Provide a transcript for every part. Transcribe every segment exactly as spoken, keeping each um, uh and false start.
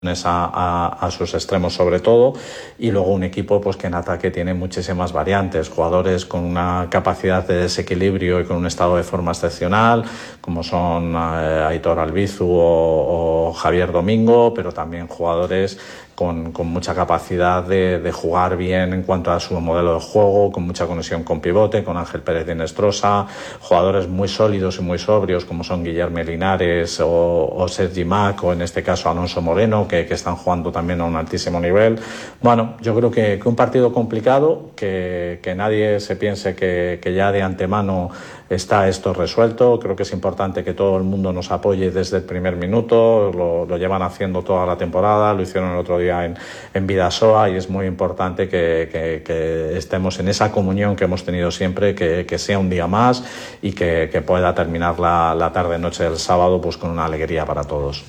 A, a, a sus extremos sobre todo, y luego un equipo pues que en ataque tiene muchísimas variantes, jugadores con una capacidad de desequilibrio y con un estado de forma excepcional como son eh, Aitor Albizu o, o Javier Domingo, pero también jugadores Con, con mucha capacidad de, de jugar bien en cuanto a su modelo de juego, con mucha conexión con pivote, con Ángel Pérez de Inestrosa, jugadores muy sólidos y muy sobrios como son Guillermo Linares o, o Sergi Mac o en este caso Alonso Moreno, que, que están jugando también a un altísimo nivel. Bueno, yo creo que, que un partido complicado, que, que nadie se piense que, que ya de antemano está esto resuelto. Creo que es importante que todo el mundo nos apoye desde el primer minuto, lo, lo llevan haciendo toda la temporada, lo hicieron el otro día En, en Bidasoa, y es muy importante que, que, que estemos en esa comunión que hemos tenido siempre, que, que sea un día más y que, que pueda terminar la, la tarde-noche del sábado pues con una alegría para todos.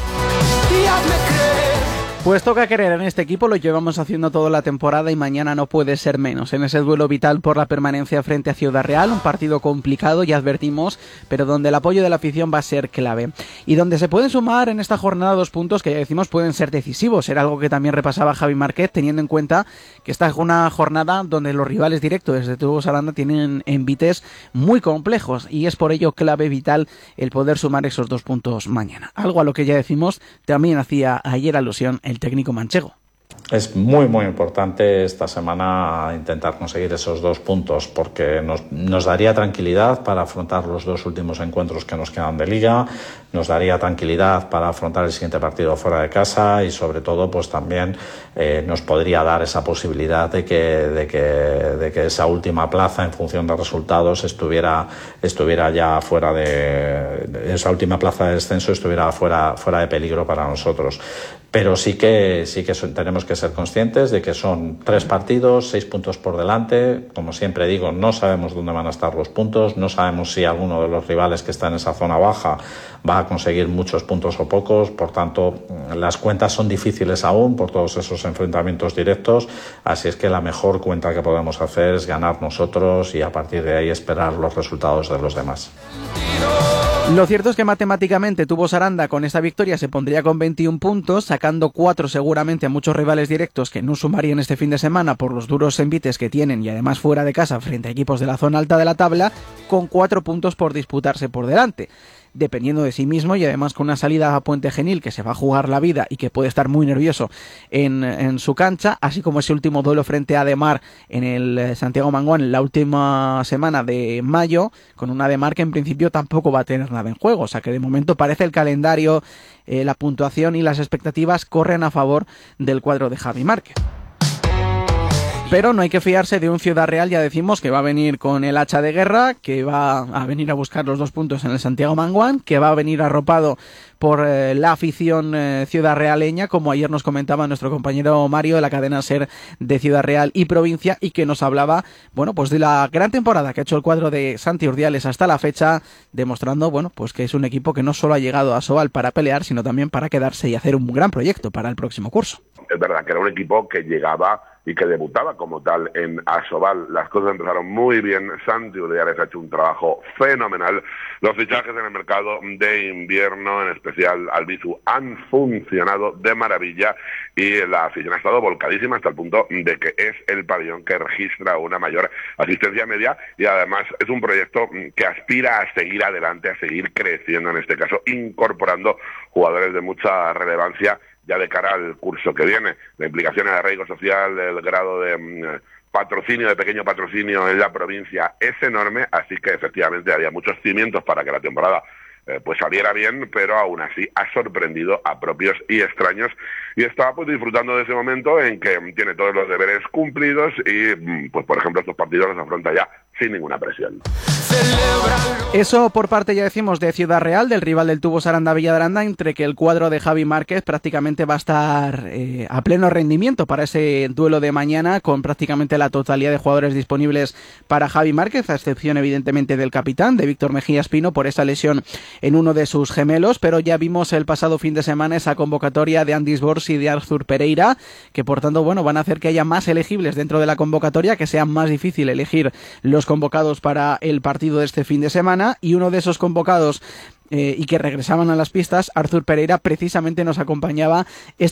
Pues toca creer en este equipo, lo llevamos haciendo toda la temporada y mañana no puede ser menos. En ese duelo vital por la permanencia frente a Ciudad Real, un partido complicado, ya advertimos, pero donde el apoyo de la afición va a ser clave. Y donde se pueden sumar en esta jornada dos puntos que ya decimos pueden ser decisivos. Era algo que también repasaba Javi Márquez, teniendo en cuenta que esta es una jornada donde los rivales directos desde Tubos Aranda tienen envites muy complejos y es por ello clave vital el poder sumar esos dos puntos mañana. Algo a lo que ya decimos también hacía ayer alusión el técnico manchego. Es muy muy importante esta semana intentar conseguir esos dos puntos porque nos, nos daría tranquilidad para afrontar los dos últimos encuentros que nos quedan de Liga, nos daría tranquilidad para afrontar el siguiente partido fuera de casa y sobre todo pues también eh, nos podría dar esa posibilidad de que, de, que, de que esa última plaza en función de resultados estuviera, estuviera ya fuera de, de esa última plaza de descenso estuviera fuera, fuera de peligro para nosotros. Pero sí que sí que son, tenemos que ser conscientes de que son tres partidos, seis puntos por delante. Como siempre digo, no sabemos dónde van a estar los puntos, no sabemos si alguno de los rivales que está en esa zona baja va a conseguir muchos puntos o pocos. Por tanto, las cuentas son difíciles aún por todos esos enfrentamientos directos. Así es que la mejor cuenta que podemos hacer es ganar nosotros y a partir de ahí esperar los resultados de los demás. Lo cierto es que matemáticamente Tubos Aranda con esta victoria se pondría con veintiún puntos, sacando cuatro seguramente a muchos rivales directos que no sumarían este fin de semana por los duros envites que tienen y además fuera de casa frente a equipos de la zona alta de la tabla, con cuatro puntos por disputarse por delante. Dependiendo de sí mismo y además con una salida a Puente Genil que se va a jugar la vida y que puede estar muy nervioso en, en su cancha, así como ese último duelo frente a Ademar en el Santiago Manguán en la última semana de mayo, con un Ademar que en principio tampoco va a tener nada en juego, o sea que de momento parece el calendario, eh, la puntuación y las expectativas corren a favor del cuadro de Javi Márquez. Pero no hay que fiarse de un Ciudad Real, ya decimos, que va a venir con el hacha de guerra, que va a venir a buscar los dos puntos en el Santiago Manguán, que va a venir arropado por eh, la afición eh, ciudad realeña, como ayer nos comentaba nuestro compañero Mario de la cadena SER de Ciudad Real y Provincia, y que nos hablaba, bueno, pues de la gran temporada que ha hecho el cuadro de Santi Urdiales hasta la fecha, demostrando, bueno, pues que es un equipo que no solo ha llegado a Asobal para pelear, sino también para quedarse y hacer un gran proyecto para el próximo curso. Es verdad que era un equipo que llegaba y que debutaba como tal en Asobal. Las cosas empezaron muy bien. Santi Urdiales ha hecho un trabajo fenomenal. Los fichajes en el mercado de invierno, en especial Albizu, han funcionado de maravilla y la afición ha estado volcadísima hasta el punto de que es el pabellón que registra una mayor asistencia media y además es un proyecto que aspira a seguir adelante, a seguir creciendo, en este caso incorporando jugadores de mucha relevancia ya de cara al curso que viene. La implicación en el arraigo social, el grado de mmm, patrocinio, de pequeño patrocinio en la provincia es enorme, así que efectivamente había muchos cimientos para que la temporada eh, pues saliera bien, pero aún así ha sorprendido a propios y extraños y está pues disfrutando de ese momento en que tiene todos los deberes cumplidos y pues por ejemplo estos partidos los afronta ya sin ninguna presión. Eso por parte, ya decimos, de Ciudad Real, del rival del Tubos Aranda Villa de Aranda, entre que el cuadro de Javi Márquez prácticamente va a estar eh, a pleno rendimiento para ese duelo de mañana, con prácticamente la totalidad de jugadores disponibles para Javi Márquez, a excepción evidentemente del capitán, de Víctor Mejía Espino, por esa lesión en uno de sus gemelos, pero ya vimos el pasado fin de semana esa convocatoria de Andis Bors y de Arthur Pereira, que por tanto, bueno, van a hacer que haya más elegibles dentro de la convocatoria, que sea más difícil elegir los convocados para el partido de este fin de semana, y uno de esos convocados eh, y que regresaban a las pistas, Artur Pereira precisamente nos acompañaba